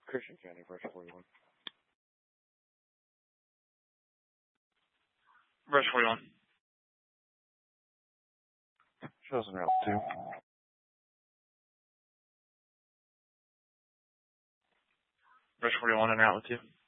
Christian County, Brush 41. Brush 41. Shows in route 2. Brush 41 en route with 2.